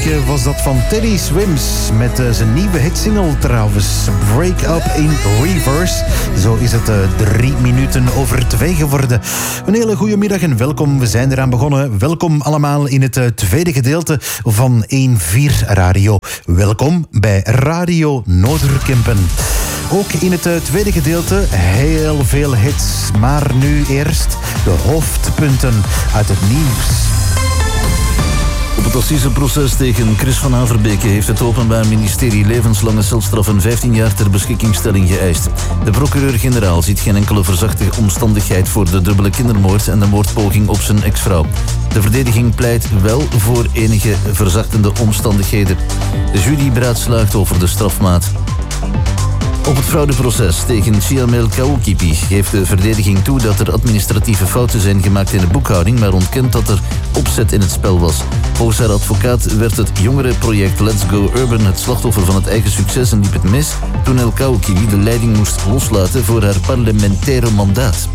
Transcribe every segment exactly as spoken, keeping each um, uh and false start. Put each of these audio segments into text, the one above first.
uh, was dat van Teddy Swims met uh, zijn nieuwe hitsingle trouwens. Break Up in Reverse. Zo is het uh, drie minuten over twee geworden. Een hele goede middag en welkom. We zijn eraan begonnen. Welkom allemaal in het uh, tweede gedeelte van één vier Radio. Welkom bij Radio Noorderkempen. Ook in het uh, tweede gedeelte heel veel hits. Maar nu eerst de hoofdpunten uit het nieuws. Op het assiseproces tegen Chris van Averbeke heeft het Openbaar Ministerie levenslange celstraf en vijftien jaar ter beschikkingstelling geëist. De procureur-generaal ziet geen enkele verzachte omstandigheid voor de dubbele kindermoord en de moordpoging op zijn ex-vrouw. De verdediging pleit wel voor enige verzachtende omstandigheden. De jury beraadslaagt over de strafmaat. Op het fraudeproces tegen Siamel Koukipi geeft de verdediging toe dat er administratieve fouten zijn gemaakt in de boekhouding, maar ontkent dat er opzet in het spel was. Volgens haar advocaat werd het jongerenproject Let's Go Urban het slachtoffer van het eigen succes en liep het mis toen El Koukipi de leiding moest loslaten voor haar parlementaire mandaat.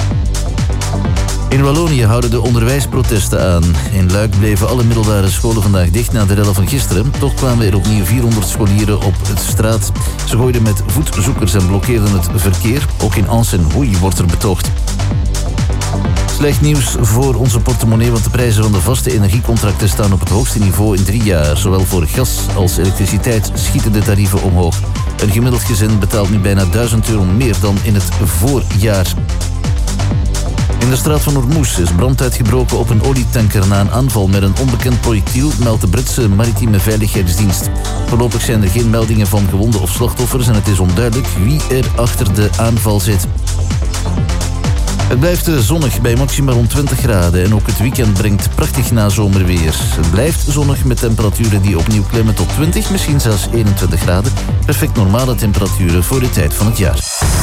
In Wallonië houden de onderwijsprotesten aan. In Luik bleven alle middelbare scholen vandaag dicht na de rellen van gisteren. Toch kwamen er opnieuw vierhonderd scholieren op de straat. Ze gooiden met voetzoekers en blokkeerden het verkeer. Ook in Ans en Hoei wordt er betoogd. Slecht nieuws voor onze portemonnee, want de prijzen van de vaste energiecontracten staan op het hoogste niveau in drie jaar. Zowel voor gas als elektriciteit schieten de tarieven omhoog. Een gemiddeld gezin betaalt nu bijna duizend euro meer dan in het voorjaar. In de straat van Ormuz is brand uitgebroken op een olietanker na een aanval met een onbekend projectiel, meldt de Britse maritieme veiligheidsdienst. Voorlopig zijn er geen meldingen van gewonden of slachtoffers en het is onduidelijk wie er achter de aanval zit. Het blijft zonnig bij maximaal rond twintig graden en ook het weekend brengt prachtig nazomerweer. Het blijft zonnig met temperaturen die opnieuw klimmen tot twintig, misschien zelfs eenentwintig graden. Perfect normale temperaturen voor de tijd van het jaar.